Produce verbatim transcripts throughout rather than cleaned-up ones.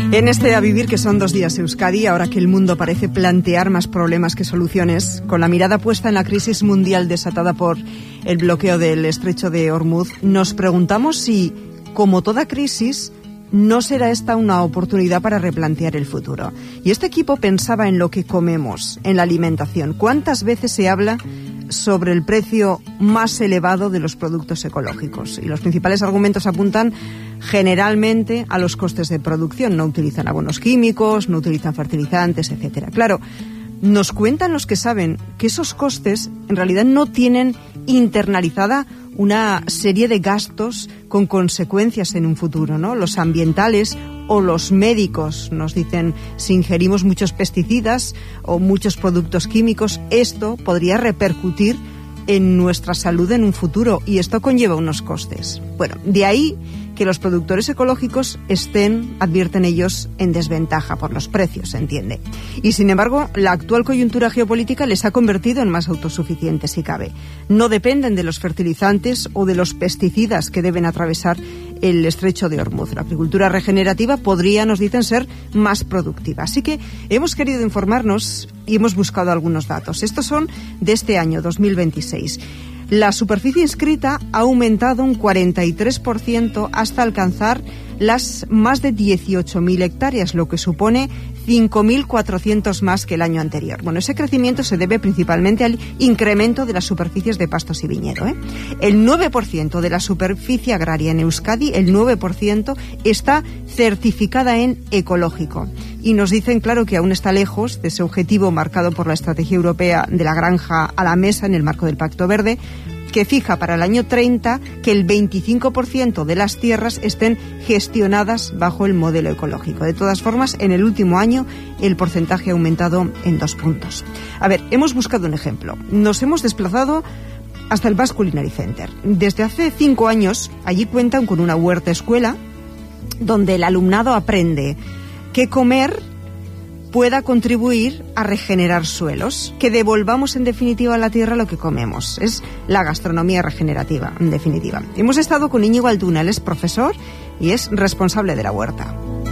En este A Vivir, que son dos días Euskadi, ahora que el mundo parece plantear más problemas que soluciones, con la mirada puesta en la crisis mundial desatada por el bloqueo del estrecho de Hormuz, nos preguntamos si, como toda crisis, no será esta una oportunidad para replantear el futuro. Y este equipo pensaba en lo que comemos, en la alimentación. ¿Cuántas veces se habla sobre el precio más elevado de los productos ecológicos? Y los principales argumentos apuntan generalmente a los costes de producción. No utilizan abonos químicos, no utilizan fertilizantes, etcétera. Claro, nos cuentan los que saben que esos costes en realidad no tienen internalizada una serie de gastos con consecuencias en un futuro, ¿no? Los ambientales o los médicos nos dicen, si ingerimos muchos pesticidas o muchos productos químicos, esto podría repercutir en nuestra salud en un futuro y esto conlleva unos costes. Bueno, de ahí que los productores ecológicos estén, advierten ellos, en desventaja por los precios, se entiende. Y sin embargo, la actual coyuntura geopolítica les ha convertido en más autosuficientes, si cabe. No dependen de los fertilizantes o de los pesticidas que deben atravesar el estrecho de Hormuz. La agricultura regenerativa podría, nos dicen, ser más productiva. Así que hemos querido informarnos y hemos buscado algunos datos. Estos son de este año, dos mil veintiséis. La superficie inscrita ha aumentado un cuarenta y tres por ciento hasta alcanzar las más de dieciocho mil hectáreas, lo que supone cinco mil cuatrocientos más que el año anterior. Bueno, ese crecimiento se debe principalmente al incremento de las superficies de pastos y viñedo, ¿eh? El nueve por ciento de la superficie agraria en Euskadi, el nueve por ciento, está certificada en ecológico. Y nos dicen, claro, que aún está lejos de ese objetivo marcado por la Estrategia Europea de la Granja a la Mesa en el marco del Pacto Verde, que fija para el año treinta que el veinticinco por ciento de las tierras estén gestionadas bajo el modelo ecológico. De todas formas, en el último año el porcentaje ha aumentado en dos puntos. A ver, hemos buscado un ejemplo. Nos hemos desplazado hasta el Basque Culinary Center. Desde hace cinco años, allí cuentan con una huerta escuela donde el alumnado aprende que comer pueda contribuir a regenerar suelos, que devolvamos en definitiva a la tierra lo que comemos. Es la gastronomía regenerativa, en definitiva. Hemos estado con Íñigo Altuna, él es profesor y es responsable de la huerta.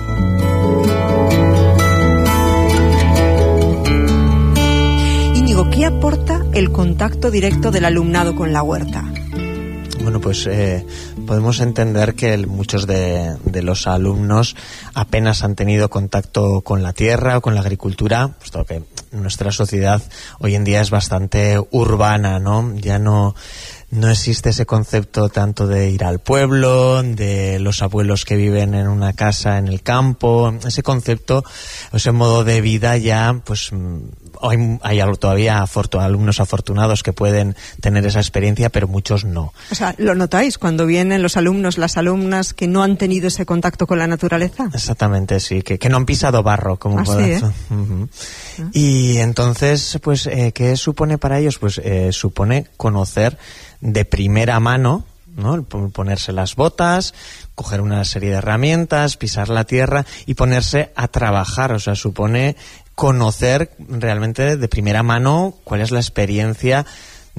Íñigo, ¿qué aporta el contacto directo del alumnado con la huerta? Bueno, pues eh, podemos entender que muchos de, de los alumnos apenas han tenido contacto con la tierra o con la agricultura, puesto que nuestra sociedad hoy en día es bastante urbana, ¿no? Ya no... No existe ese concepto tanto de ir al pueblo, de los abuelos que viven en una casa en el campo. Ese concepto, ese modo de vida ya, pues hay, hay todavía afortu- alumnos afortunados que pueden tener esa experiencia, pero muchos no. O sea, ¿lo notáis cuando vienen los alumnos, las alumnas que no han tenido ese contacto con la naturaleza? Exactamente, sí, que, que no han pisado barro, como ¿Ah, sí, eh? uh-huh. ¿Ah? Y entonces, pues, eh, ¿qué supone para ellos? Pues eh, supone conocer de primera mano, ¿no? Ponerse las botas, coger una serie de herramientas, pisar la tierra y ponerse a trabajar. O sea, supone conocer realmente de primera mano cuál es la experiencia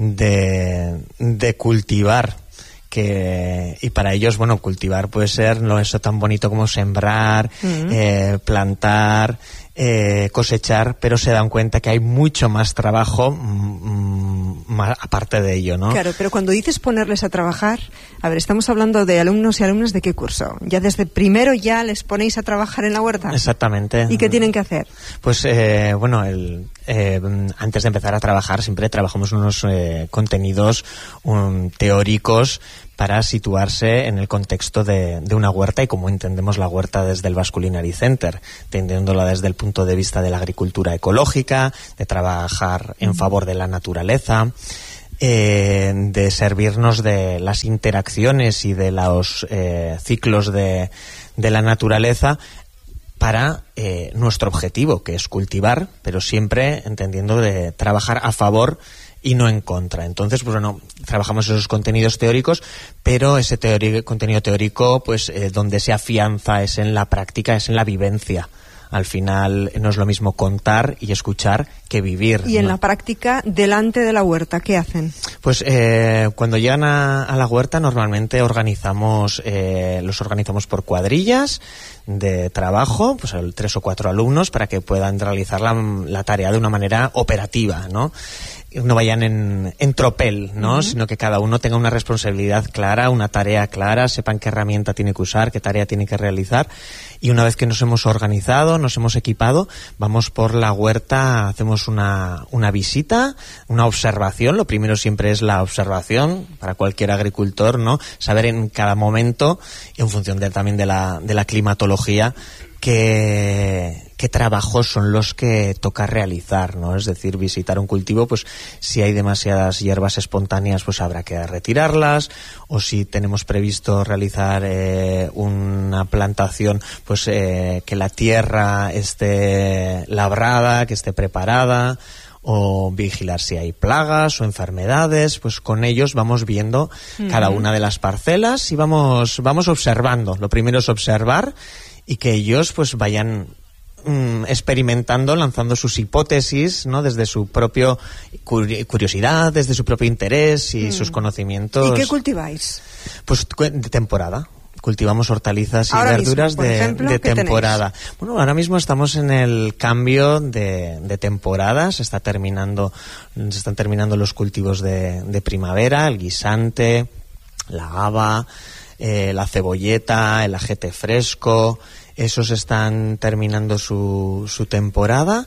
de, de cultivar. Que, y para ellos, bueno, cultivar puede ser no eso tan bonito como sembrar, uh-huh. eh, plantar, eh, cosechar, pero se dan cuenta que hay mucho más trabajo mmm, más, aparte de ello, ¿no? Claro, pero cuando dices ponerles a trabajar, a ver, estamos hablando de alumnos y alumnas de qué curso. ¿Ya desde primero ya les ponéis a trabajar en la huerta? Exactamente. ¿Y qué tienen que hacer? Pues, eh, bueno, el, eh, antes de empezar a trabajar siempre trabajamos unos eh, contenidos um, teóricos para situarse en el contexto de, de una huerta y cómo entendemos la huerta desde el Basque Culinary Center, entendiéndola desde el punto de vista de la agricultura ecológica, de trabajar en favor de la naturaleza, eh, de servirnos de las interacciones y de los eh, ciclos de, de la naturaleza para eh, nuestro objetivo, que es cultivar, pero siempre entendiendo de trabajar a favor y no en contra. Entonces, pues bueno, trabajamos esos contenidos teóricos, pero ese teori- contenido teórico, pues eh, donde se afianza es en la práctica, es en la vivencia. Al final no es lo mismo contar y escuchar que vivir. Y en ¿no? la práctica, delante de la huerta, ¿qué hacen? Pues eh, cuando llegan a, a la huerta normalmente organizamos, eh, los organizamos por cuadrillas de trabajo, pues tres o cuatro alumnos para que puedan realizar la, la tarea de una manera operativa, ¿no? No vayan en, en tropel, ¿no? Uh-huh. Sino que cada uno tenga una responsabilidad clara, una tarea clara, sepan qué herramienta tiene que usar, qué tarea tiene que realizar. Y una vez que nos hemos organizado, nos hemos equipado, vamos por la huerta, hacemos una, una visita, una observación. Lo primero siempre es la observación para cualquier agricultor, ¿no? Saber en cada momento, en función de, también de la, de la climatología, qué, qué trabajos son los que toca realizar, ¿no? Es decir, visitar un cultivo, pues si hay demasiadas hierbas espontáneas, pues habrá que retirarlas, o si tenemos previsto realizar eh, una plantación, pues eh, que la tierra esté labrada, que esté preparada, o vigilar si hay plagas o enfermedades. Pues con ellos vamos viendo uh-huh. cada una de las parcelas y vamos, vamos observando. Lo primero es observar y que ellos pues vayan mm, experimentando, lanzando sus hipótesis, ¿no? Desde su propio curiosidad, desde su propio interés y mm. sus conocimientos. ¿Y qué cultiváis? Pues de temporada. Cultivamos hortalizas y ahora verduras mismo, por de, ejemplo, de temporada. Tenéis? Bueno, ahora mismo estamos en el cambio de, de temporada. Se está terminando, se están terminando los cultivos de, de primavera, el guisante, la haba, eh, la cebolleta, el ajete fresco. Esos están terminando su, su temporada.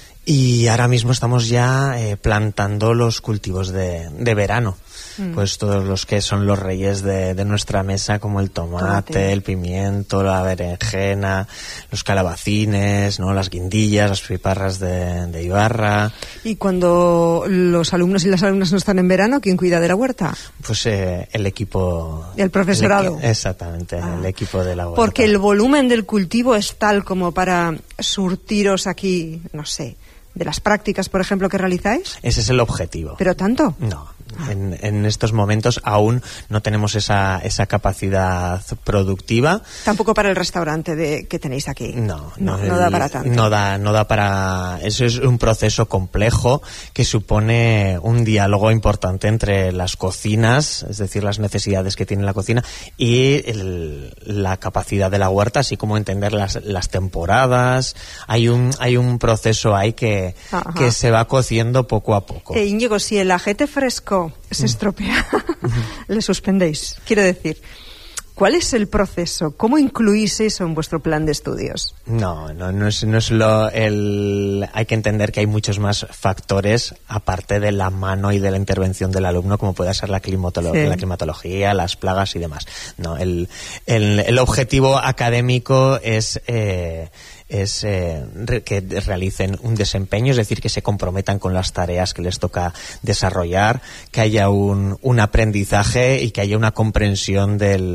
Y ahora mismo estamos ya eh, plantando los cultivos de, de verano. Mm. Pues todos los que son los reyes de, de nuestra mesa, como el tomate, tomate, el pimiento, la berenjena, los calabacines, ¿no? Las guindillas, las piparras de, de Ibarra. ¿Y cuando los alumnos y las alumnas no están en verano, quién cuida de la huerta? Pues eh, el equipo... ¿El profesorado? El, exactamente, ah. el equipo de la huerta. Porque el volumen del cultivo es tal como para surtiros aquí, no sé, de las prácticas, por ejemplo, que realizáis. Ese es el objetivo. ¿Pero tanto? No. En, en estos momentos aún no tenemos esa, esa capacidad productiva. Tampoco para el restaurante de, que tenéis aquí. No, no, no, no el, da para tanto. No da, no da para... Eso es un proceso complejo que supone un diálogo importante entre las cocinas, es decir, las necesidades que tiene la cocina y el, la capacidad de la huerta, así como entender las, las temporadas. Hay un, hay un proceso ahí que, que se va cociendo poco a poco. Eh, Íñigo, si el ajete fresco se estropea, le suspendéis. Quiero decir, ¿cuál es el proceso? ¿Cómo incluís eso en vuestro plan de estudios? No, no, no es, no es lo... El, hay que entender que hay muchos más factores aparte de la mano y de la intervención del alumno, como puede ser la, climatolo- sí. la climatología, las plagas y demás. No, el, el, el objetivo académico es... Eh, es eh, re- que realicen un desempeño, es decir, que se comprometan con las tareas que les toca desarrollar, que haya un, un aprendizaje y que haya una comprensión del,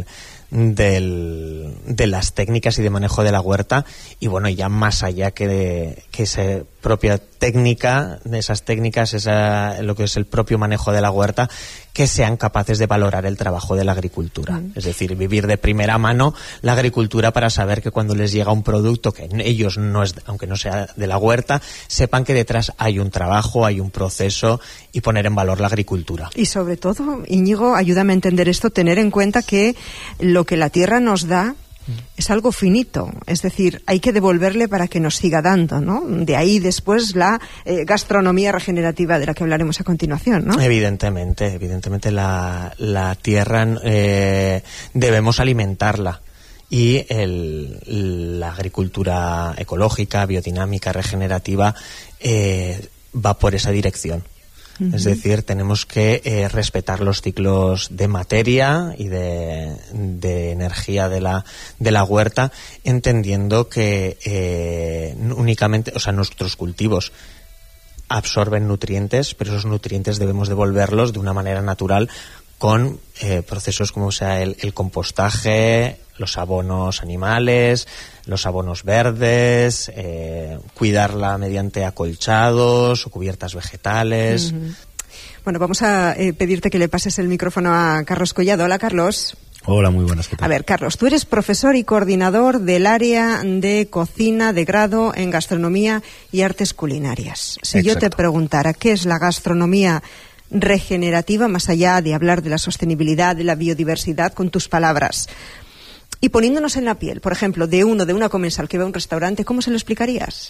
del, de las técnicas y de manejo de la huerta. Y bueno, ya más allá que de que esa propia técnica, de esas técnicas, esa, lo que es el propio manejo de la huerta, que sean capaces de valorar el trabajo de la agricultura. Mm. Es decir, vivir de primera mano la agricultura para saber que cuando les llega un producto que ellos no es, aunque no sea de la huerta, sepan que detrás hay un trabajo, hay un proceso y poner en valor la agricultura. Y sobre todo, Íñigo, ayúdame a entender esto, tener en cuenta que lo que la tierra nos da es algo finito, es decir, hay que devolverle para que nos siga dando, ¿no? De ahí después la eh, gastronomía regenerativa de la que hablaremos a continuación, ¿no? Evidentemente, evidentemente la, la tierra eh, debemos alimentarla. Y el, la agricultura ecológica, biodinámica, regenerativa eh, va por esa dirección. Uh-huh. Es decir, tenemos que eh, respetar los ciclos de materia y de, de energía de la, de la huerta, entendiendo que eh, únicamente, o sea, nuestros cultivos absorben nutrientes, pero esos nutrientes debemos devolverlos de una manera natural con eh, procesos como sea el, el compostaje, los abonos animales, los abonos verdes, eh, cuidarla mediante acolchados o cubiertas vegetales. Uh-huh. Bueno, vamos a eh, pedirte que le pases el micrófono a Carlos Collado. Hola, Carlos. Hola, muy buenas. ¿Qué tal? A ver, Carlos, tú eres profesor y coordinador del área de cocina de grado en gastronomía y artes culinarias. Si Exacto. yo te preguntara qué es la gastronomía regenerativa, más allá de hablar de la sostenibilidad, de la biodiversidad, con tus palabras, y poniéndonos en la piel, por ejemplo, de uno, de una comensal que va a un restaurante, ¿cómo se lo explicarías?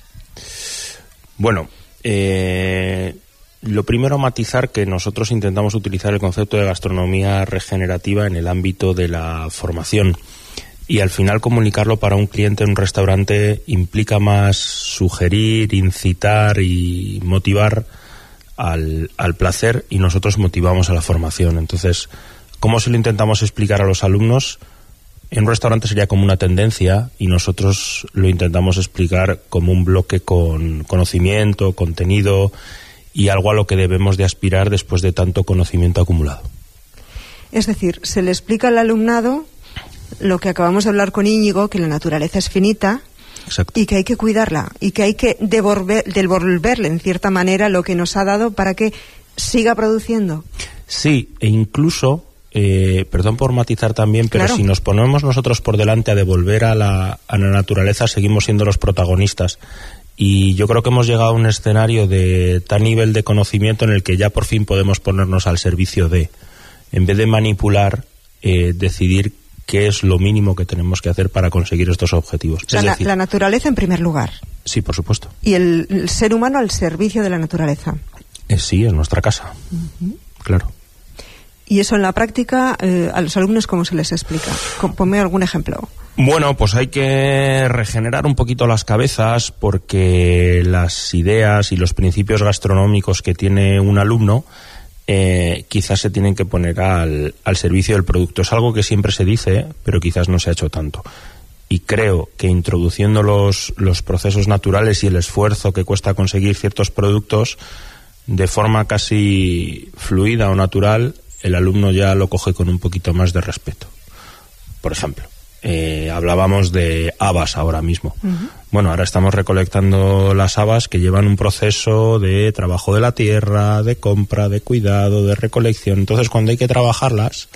Bueno, eh, lo primero, matizar que nosotros intentamos utilizar el concepto de gastronomía regenerativa en el ámbito de la formación, y al final comunicarlo para un cliente en un restaurante implica más sugerir, incitar y motivar al, al placer, y nosotros motivamos a la formación. Entonces, ¿cómo se lo intentamos explicar a los alumnos? En un restaurante sería como una tendencia, y nosotros lo intentamos explicar como un bloque con conocimiento, contenido y algo a lo que debemos de aspirar después de tanto conocimiento acumulado. Es decir, se le explica al alumnado lo que acabamos de hablar con Íñigo, que la naturaleza es finita. Exacto. Y que hay que cuidarla, y que hay que devolver, devolverle en cierta manera lo que nos ha dado para que siga produciendo. Sí, e incluso, eh, perdón por matizar también, pero claro, si nos ponemos nosotros por delante a devolver a la, a la naturaleza, seguimos siendo los protagonistas. Y yo creo que hemos llegado a un escenario de tal nivel de conocimiento en el que ya por fin podemos ponernos al servicio de, en vez de manipular, eh, decidir qué es lo mínimo que tenemos que hacer para conseguir estos objetivos. O sea, es la, decir, la naturaleza en primer lugar. Sí, por supuesto. Y el, el ser humano al servicio de la naturaleza. Eh, sí, es nuestra casa. Uh-huh. Claro. Y eso en la práctica, eh, a los alumnos, ¿cómo se les explica? Ponme algún ejemplo. Bueno, pues hay que regenerar un poquito las cabezas, porque las ideas y los principios gastronómicos que tiene un alumno Eh, quizás se tienen que poner al, al servicio del producto. Es algo que siempre se dice, pero quizás no se ha hecho tanto. Y creo que introduciendo los, los procesos naturales y el esfuerzo que cuesta conseguir ciertos productos de forma casi fluida o natural, el alumno ya lo coge con un poquito más de respeto. Por ejemplo, eh, hablábamos de habas ahora mismo. Uh-huh. Bueno, ahora estamos recolectando las habas que llevan un proceso de trabajo de la tierra, de compra, de cuidado, de recolección. Entonces, cuando hay que trabajarlas,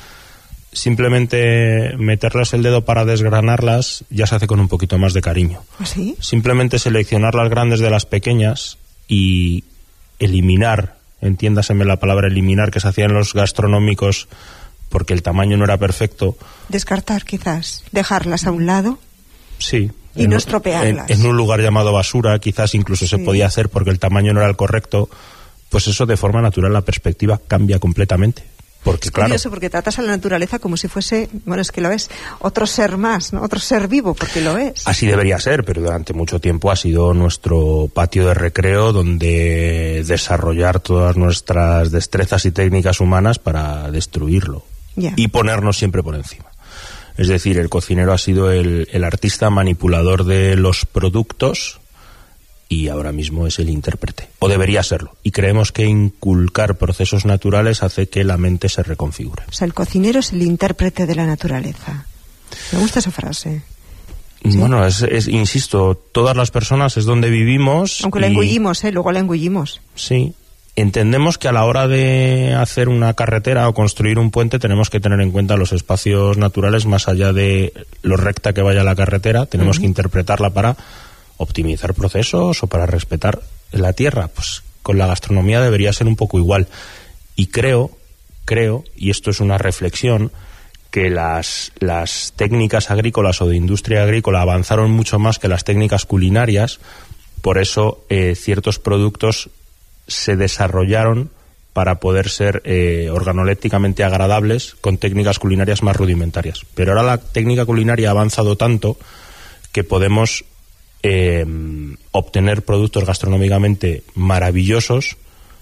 simplemente meterles el dedo para desgranarlas ya se hace con un poquito más de cariño. ¿Sí? Simplemente seleccionar las grandes de las pequeñas y eliminar, entiéndaseme la palabra eliminar, que se hacían los gastronómicos porque el tamaño no era perfecto. Descartar, quizás. Dejarlas a un lado. Sí. Y no estropearlas. En, en un lugar llamado basura, quizás incluso sí. se podía hacer porque el tamaño no era el correcto. Pues eso, de forma natural, la perspectiva cambia completamente. Porque, es claro, curioso, porque tratas a la naturaleza como si fuese, bueno, es que lo es, otro ser más, ¿no? Otro ser vivo, porque lo es. Así debería ser, pero durante mucho tiempo ha sido nuestro patio de recreo donde desarrollar todas nuestras destrezas y técnicas humanas para destruirlo. Yeah. Y ponernos siempre por encima. Es decir, el cocinero ha sido el, el artista manipulador de los productos y ahora mismo es el intérprete, o debería serlo. Y creemos que inculcar procesos naturales hace que la mente se reconfigure. O sea, el cocinero es el intérprete de la naturaleza. Me gusta esa frase. ¿Sí? Bueno, es, es, insisto, todas las personas es donde vivimos. Aunque y... la engullimos, ¿eh? Luego la engullimos. Sí. Entendemos que a la hora de hacer una carretera o construir un puente tenemos que tener en cuenta los espacios naturales más allá de lo recta que vaya la carretera. Tenemos uh-huh. que interpretarla para optimizar procesos o para respetar la tierra. Pues con la gastronomía debería ser un poco igual. Y creo, creo, y esto es una reflexión, que las, las técnicas agrícolas o de industria agrícola avanzaron mucho más que las técnicas culinarias. Por eso eh, ciertos productos se desarrollaron para poder ser eh, organolépticamente agradables con técnicas culinarias más rudimentarias. Pero ahora la técnica culinaria ha avanzado tanto que podemos eh, obtener productos gastronómicamente maravillosos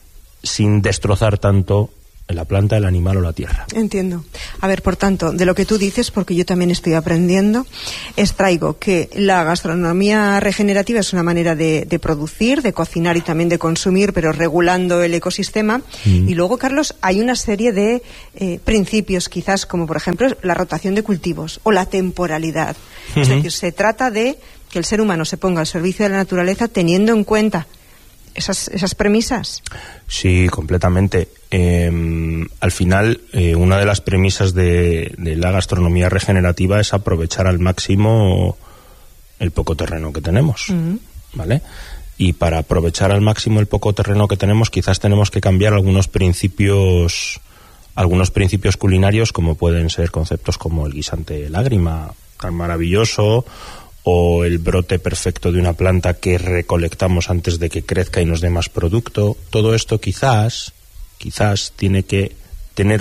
sin destrozar tanto la planta, el animal o la tierra. Entiendo. A ver, por tanto, de lo que tú dices, porque yo también estoy aprendiendo, extraigo que la gastronomía regenerativa es una manera de, de producir, de cocinar y también de consumir, pero regulando el ecosistema. Mm. Y luego, Carlos, hay una serie de eh, principios, quizás, como por ejemplo la rotación de cultivos o la temporalidad. Uh-huh. Es decir, se trata de que el ser humano se ponga al servicio de la naturaleza teniendo en cuenta esas, esas premisas. Sí, completamente. eh, al final eh, una de las premisas de, de la gastronomía regenerativa es aprovechar al máximo el poco terreno que tenemos, uh-huh. ¿vale? Y para aprovechar al máximo el poco terreno que tenemos, quizás tenemos que cambiar algunos principios, algunos principios culinarios, como pueden ser conceptos como el guisante lágrima, tan maravilloso, o el brote perfecto de una planta que recolectamos antes de que crezca y nos dé más producto. Todo esto quizás, quizás tiene que tener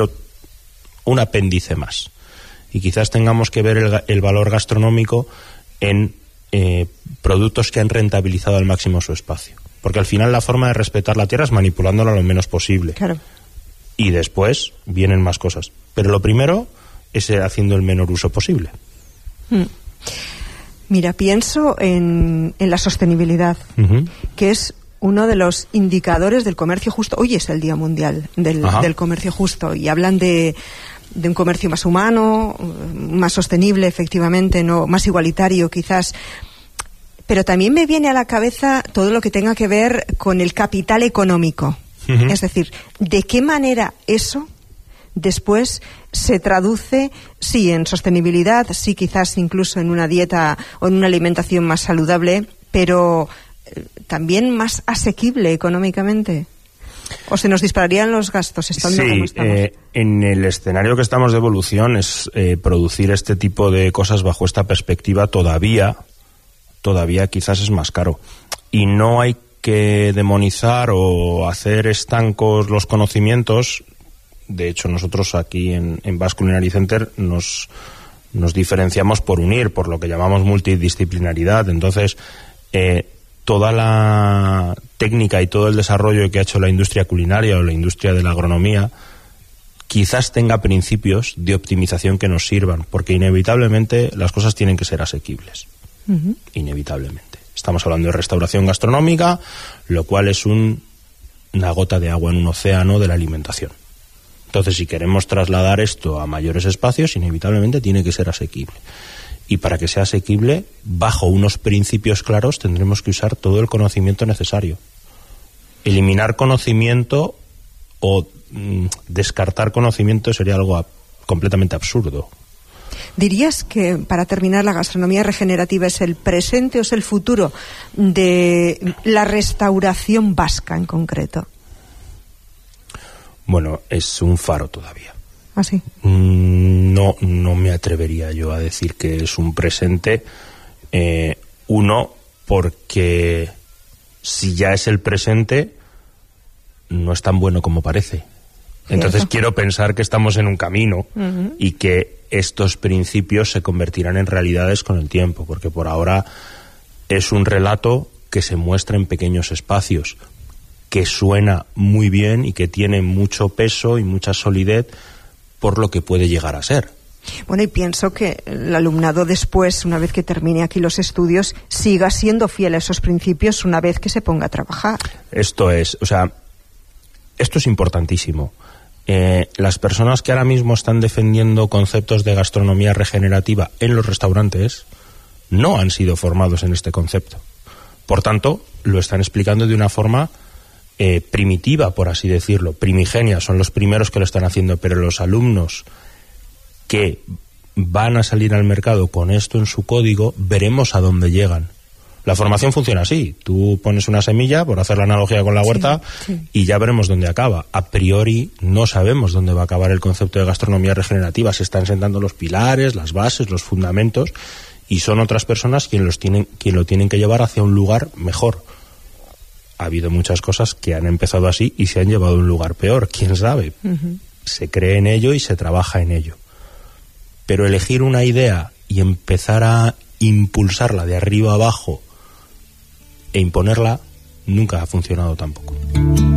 un apéndice más. Y quizás tengamos que ver el, el valor gastronómico en eh, productos que han rentabilizado al máximo su espacio. Porque al final la forma de respetar la tierra es manipulándola lo menos posible. Claro. Y después vienen más cosas. Pero lo primero es haciendo el menor uso posible. Mm. Mira, pienso en, en la sostenibilidad, uh-huh. que es uno de los indicadores del comercio justo. Hoy es el Día Mundial del, del Comercio Justo y hablan de, de un comercio más humano, más sostenible, efectivamente, no más igualitario, quizás. Pero también me viene a la cabeza todo lo que tenga que ver con el capital económico. Uh-huh. Es decir, ¿de qué manera eso después se traduce, sí, en sostenibilidad, sí, quizás incluso en una dieta o en una alimentación más saludable, pero eh, también más asequible económicamente? ¿O se nos dispararían los gastos estando sí, como estamos? Eh, en el escenario que estamos de evolución es eh, producir este tipo de cosas bajo esta perspectiva todavía, todavía quizás es más caro. Y no hay que demonizar o hacer estancos los conocimientos. De hecho, nosotros aquí en, en Basque Culinary Center nos, nos diferenciamos por unir, por lo que llamamos multidisciplinaridad. Entonces, eh, toda la técnica y todo el desarrollo que ha hecho la industria culinaria o la industria de la agronomía quizás tenga principios de optimización que nos sirvan, porque inevitablemente las cosas tienen que ser asequibles. Uh-huh. Inevitablemente. Estamos hablando de restauración gastronómica, lo cual es un, una gota de agua en un océano de la alimentación. Entonces, si queremos trasladar esto a mayores espacios, inevitablemente tiene que ser asequible. Y para que sea asequible, bajo unos principios claros, tendremos que usar todo el conocimiento necesario. Eliminar conocimiento o mm, descartar conocimiento sería algo a, completamente absurdo. ¿Dirías que, para terminar, la gastronomía regenerativa es el presente o es el futuro de la restauración vasca en concreto? Bueno, es un faro todavía. ¿Ah, sí? No, no me atrevería yo a decir que es un presente. Eh, uno, porque si ya es el presente, no es tan bueno como parece. Entonces ¿Cierto? Quiero pensar que estamos en un camino uh-huh. y que estos principios se convertirán en realidades con el tiempo, porque por ahora es un relato que se muestra en pequeños espacios, que suena muy bien y que tiene mucho peso y mucha solidez por lo que puede llegar a ser. Bueno, y pienso que el alumnado después, una vez que termine aquí los estudios, siga siendo fiel a esos principios una vez que se ponga a trabajar. Esto es, o sea, esto es importantísimo. Eh, las personas que ahora mismo están defendiendo conceptos de gastronomía regenerativa en los restaurantes no han sido formados en este concepto. Por tanto, lo están explicando de una forma Eh, primitiva, por así decirlo, primigenia, son los primeros que lo están haciendo, pero los alumnos que van a salir al mercado con esto en su código, veremos a dónde llegan. La formación funciona así, tú pones una semilla, por hacer la analogía con la huerta, sí, sí. y ya veremos dónde acaba. A priori no sabemos dónde va a acabar el concepto de gastronomía regenerativa, se están sentando los pilares, las bases, los fundamentos, y son otras personas quien los tienen, quien lo tienen que llevar hacia un lugar mejor. Ha habido muchas cosas que han empezado así y se han llevado a un lugar peor, quién sabe. Uh-huh. Se cree en ello y se trabaja en ello. Pero elegir una idea y empezar a impulsarla de arriba abajo e imponerla nunca ha funcionado tampoco.